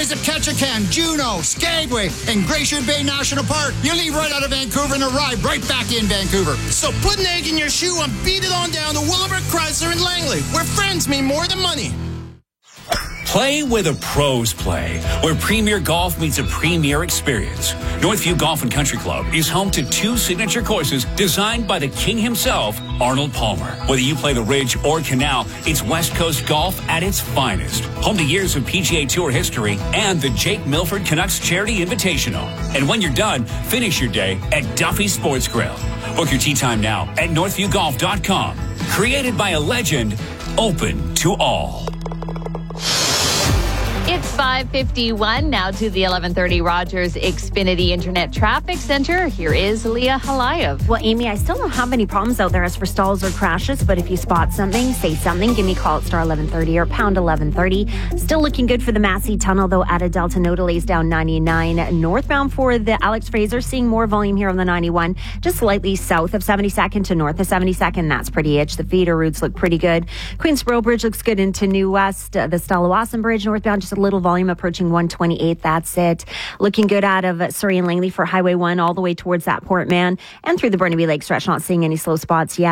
Visit Ketchikan, Juneau, Skagway, and Glacier Bay National Park. You leave right out of Vancouver and arrive right back in Vancouver. So put an egg in your shoe and beat it on down to Willowbrook Chrysler in Langley, where friends mean more than money. Play where the pros play, where premier golf meets a premier experience. Northview Golf and Country Club is home to 2 signature courses designed by the king himself, Arnold Palmer. Whether you play the Ridge or Canal, it's West Coast golf at its finest. Home to years of PGA Tour history and the Jake Milford Canucks Charity Invitational. And when you're done, finish your day at Duffy Sports Grill. Book your tee time now at northviewgolf.com. Created by a legend, open to all. It's 5:51 now to the 1130 Rogers Xfinity Internet Traffic Center. Here is Leah Halayev. Well, Amy, I still don't have any problems out there as for stalls or crashes, but if you spot something, say something. Give me a call at star 1130 or pound 1130. Still looking good for the Massey Tunnel, though, at a Delta No delays down 99 northbound for the Alex Fraser. Seeing more volume here on the 91, just slightly south of 72nd to north of 72nd. That's pretty itch. The feeder routes look pretty good. Queensboro Bridge looks good into New West. The Stalawasan Bridge northbound, just a little volume approaching 128. That's it. Looking good out of Surrey and Langley for Highway 1 all the way towards that Port Mann and through the Burnaby Lake stretch. Not seeing any slow spots yet.